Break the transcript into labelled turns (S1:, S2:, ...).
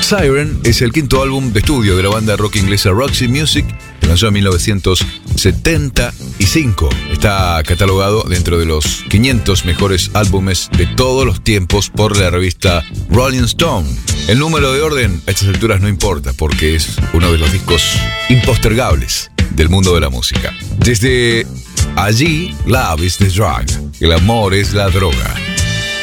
S1: Siren es el quinto álbum de estudio de la banda rock inglesa Roxy Music, que lanzó en 1975. Está catalogado dentro de los 500 mejores álbumes de todos los tiempos por la revista Rolling Stone. El número de orden a estas alturas no importa, porque es uno de los discos impostergables del mundo de la música. Desde allí, Love is the Drug, el amor es la droga.